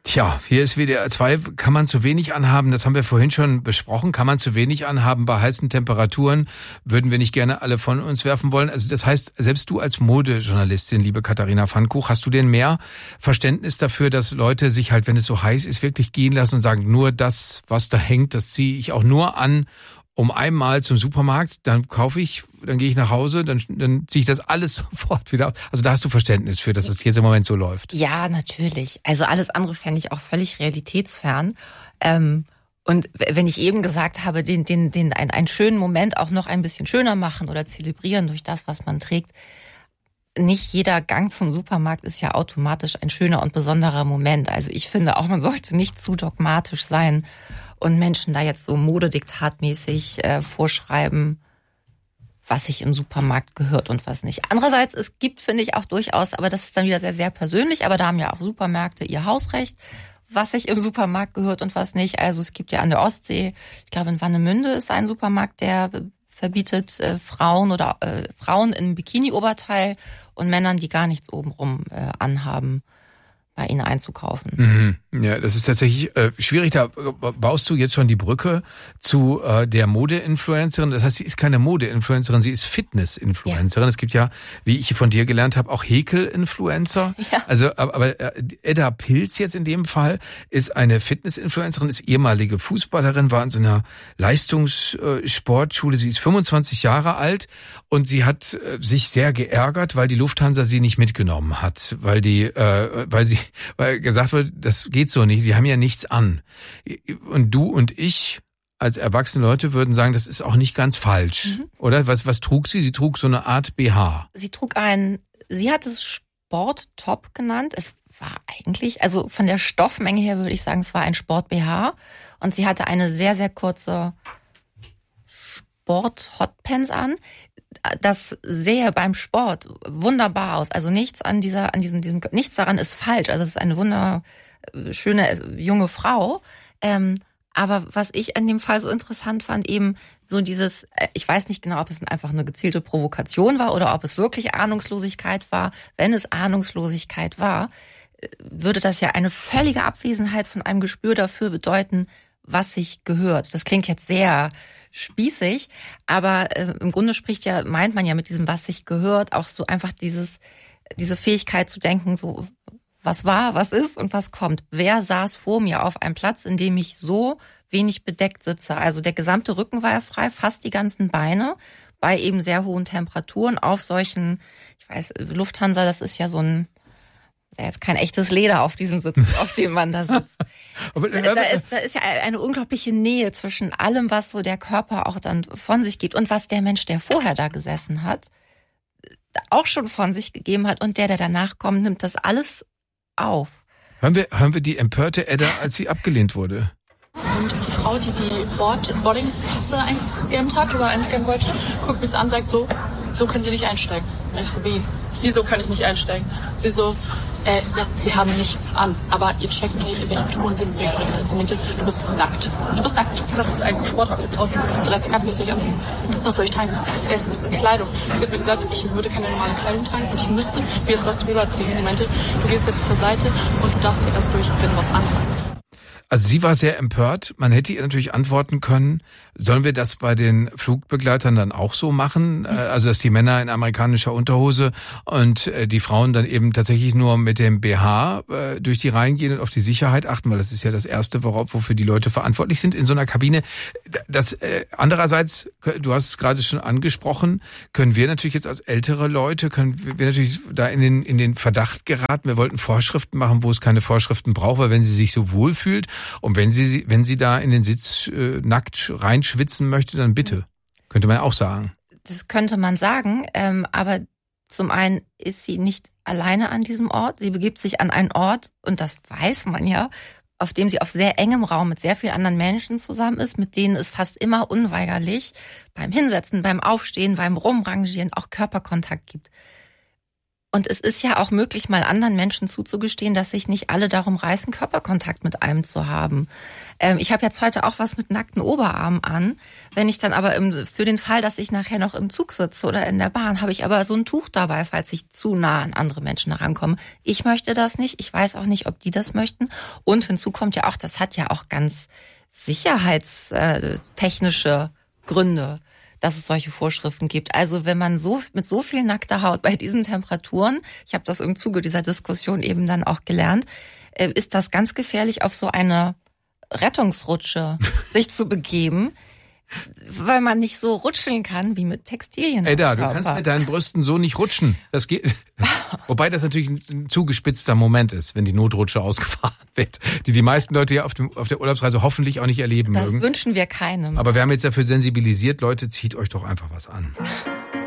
Tja, hier ist WDR 2, kann man zu wenig anhaben, das haben wir vorhin schon besprochen, kann man zu wenig anhaben bei heißen Temperaturen, würden wir nicht gerne alle von uns werfen wollen. Also das heißt, selbst du als Modejournalistin, liebe Katharina Pfannkuch, hast du denn mehr Verständnis dafür, dass Leute sich halt, wenn es so heiß ist, wirklich gehen lassen und sagen, nur das, was da hängt, das ziehe ich auch nur an, um einmal zum Supermarkt, dann kaufe ich, dann gehe ich nach Hause, dann ziehe ich das alles sofort wieder aus. Also da hast du Verständnis für, dass es jetzt im Moment so läuft. Ja, natürlich. Also alles andere fände ich auch völlig realitätsfern. Und wenn ich eben gesagt habe, einen schönen Moment auch noch ein bisschen schöner machen oder zelebrieren durch das, was man trägt, nicht jeder Gang zum Supermarkt ist ja automatisch ein schöner und besonderer Moment. Also ich finde auch, man sollte nicht zu dogmatisch sein und Menschen da jetzt so modediktatmäßig vorschreiben, was sich im Supermarkt gehört und was nicht. Andererseits, es gibt, finde ich, auch durchaus, aber das ist dann wieder sehr, sehr persönlich, aber da haben ja auch Supermärkte ihr Hausrecht, was sich im Supermarkt gehört und was nicht. Also es gibt ja an der Ostsee, ich glaube in Warnemünde ist ein Supermarkt, der verbietet Frauen in Bikini-Oberteil und Männern, die gar nichts obenrum anhaben, bei ihnen einzukaufen. Ja, das ist tatsächlich schwierig. Da baust du jetzt schon die Brücke zu der Mode-Influencerin. Das heißt, sie ist keine Mode-Influencerin, sie ist Fitness-Influencerin. Ja. Es gibt ja, wie ich von dir gelernt habe, auch Häkel-Influencer. Ja. Also, aber Edda Pilz jetzt in dem Fall ist eine Fitness-Influencerin, ist ehemalige Fußballerin, war in so einer Leistungssportschule. Sie ist 25 Jahre alt und sie hat sich sehr geärgert, weil die Lufthansa sie nicht mitgenommen hat, weil gesagt wird, das geht so nicht, sie haben ja nichts an. Und du und ich als erwachsene Leute würden sagen, das ist auch nicht ganz falsch, oder? Was trug sie? Sie trug so eine Art BH. Sie hat es Sporttop genannt. Es war eigentlich, also von der Stoffmenge her würde ich sagen, es war ein Sport-BH. Und sie hatte eine sehr, sehr kurze Sport-Hotpants an. Das sähe beim Sport wunderbar aus. Also nichts nichts daran ist falsch. Also es ist eine wunderschöne junge Frau. Aber was ich in dem Fall so interessant fand, eben so dieses, ich weiß nicht genau, ob es einfach eine gezielte Provokation war oder ob es wirklich Ahnungslosigkeit war. Wenn es Ahnungslosigkeit war, würde das ja eine völlige Abwesenheit von einem Gespür dafür bedeuten, was sich gehört. Das klingt jetzt sehr spießig, aber im Grunde meint man ja mit diesem, was sich gehört, auch so einfach diese Fähigkeit zu denken, so was war, was ist und was kommt. Wer saß vor mir auf einem Platz, in dem ich so wenig bedeckt sitze? Also der gesamte Rücken war ja frei, fast die ganzen Beine, bei eben sehr hohen Temperaturen auf solchen, ich weiß, Lufthansa, das ist ja so ein, ist ja jetzt kein echtes Leder auf diesen Sitzen, auf dem man da sitzt. Da ist ja eine unglaubliche Nähe zwischen allem, was so der Körper auch dann von sich gibt und was der Mensch, der vorher da gesessen hat, auch schon von sich gegeben hat und der danach kommt, nimmt das alles auf. Hören wir die empörte Edda, als sie abgelehnt wurde. Und die Frau, die Boarding-Pässe eingescannt hat oder einscannen wollte, guckt mich an und sagt so können Sie nicht einsteigen. Und ich so, wieso kann ich nicht einsteigen? Sie so, ja, Sie haben nichts an, aber ihr checkt nicht, in welchen Touren sind wir gerade. Sie meinte, du bist nackt. Das ist ein Sportoutfit. Draußen sind 30 Grad, müsst ihr euch anziehen. Was soll ich tragen? Es ist Kleidung. Sie hat mir gesagt, ich würde keine normale Kleidung tragen und ich müsste mir jetzt was drüber ziehen. Sie meinte, du gehst jetzt zur Seite und du darfst hier erst durch, wenn du was anhast. Also sie war sehr empört. Man hätte ihr natürlich antworten können, sollen wir das bei den Flugbegleitern dann auch so machen? Also dass die Männer in amerikanischer Unterhose und die Frauen dann eben tatsächlich nur mit dem BH durch die Reihen gehen und auf die Sicherheit achten, weil das ist ja das Erste, wofür die Leute verantwortlich sind in so einer Kabine. Das andererseits, du hast es gerade schon angesprochen, können wir natürlich jetzt als ältere Leute, können wir natürlich da in den Verdacht geraten, wir wollten Vorschriften machen, wo es keine Vorschriften braucht, weil wenn sie sich so wohlfühlt, und wenn sie da in den Sitz nackt reinschwitzen möchte, dann bitte. Könnte man auch sagen. Das könnte man sagen, aber zum einen ist sie nicht alleine an diesem Ort. Sie begibt sich an einen Ort, und das weiß man ja, auf dem sie auf sehr engem Raum mit sehr vielen anderen Menschen zusammen ist, mit denen es fast immer unweigerlich beim Hinsetzen, beim Aufstehen, beim Rumrangieren auch Körperkontakt gibt. Und es ist ja auch möglich, mal anderen Menschen zuzugestehen, dass sich nicht alle darum reißen, Körperkontakt mit einem zu haben. Ich habe jetzt heute auch was mit nackten Oberarmen an. Wenn ich dann aber für den Fall, dass ich nachher noch im Zug sitze oder in der Bahn, habe ich aber so ein Tuch dabei, falls ich zu nah an andere Menschen herankomme. Ich möchte das nicht. Ich weiß auch nicht, ob die das möchten. Und hinzu kommt ja auch, das hat ja auch ganz sicherheitstechnische Gründe, dass es solche Vorschriften gibt. Also wenn man mit so viel nackter Haut bei diesen Temperaturen, ich habe das im Zuge dieser Diskussion eben dann auch gelernt, ist das ganz gefährlich, auf so eine Rettungsrutsche sich zu begeben, weil man nicht so rutschen kann wie mit Textilien. Edda, du kannst mit deinen Brüsten so nicht rutschen. Das geht. Wobei das natürlich ein zugespitzter Moment ist, wenn die Notrutsche ausgefahren wird, die meisten Leute ja auf der Urlaubsreise hoffentlich auch nicht erleben mögen. Das wünschen wir keinem. Aber wir haben jetzt dafür sensibilisiert, Leute, zieht euch doch einfach was an.